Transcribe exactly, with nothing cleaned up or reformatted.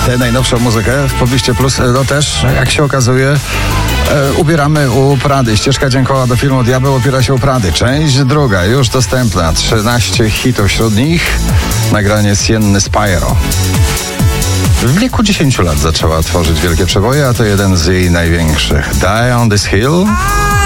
tę najnowszą muzykę w Pobliście Plus, no też, jak się okazuje, e, ubieramy u Prady. Ścieżka dźwiękowa do filmu Diabeł opiera się u Prady. Część druga, już dostępna. trzynaście hitów, wśród nich nagranie Sienny Spyro. W wieku dziesięciu lat zaczęła tworzyć wielkie przeboje, a to jeden z jej największych. Die on this hill.